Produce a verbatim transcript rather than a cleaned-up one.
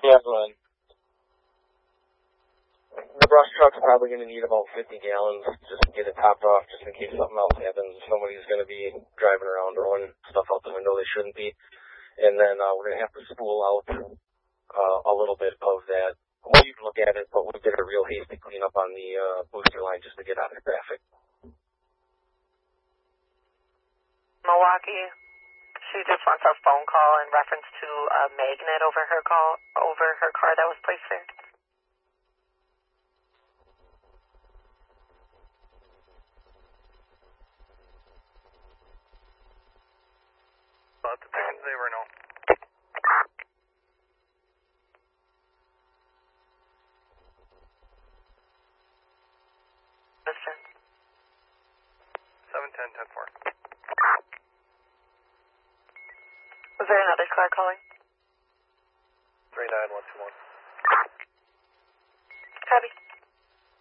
Yeah, run. The brush truck's probably going to need about fifty gallons just to get it topped off, just in case something else happens. If somebody's going to be driving around throwing stuff out the window they shouldn't be. And then uh, we're going to have to spool out uh, a little bit of that. Well, you can look at it, but we did a real hasty cleanup on the uh, booster line just to get out of traffic. Milwaukee, she just wants a phone call in reference to a magnet over her call over her car that was placed there. About the tickets, they were no. Distance. seven ten ten four. Was there another car calling? three nine one two one. Copy.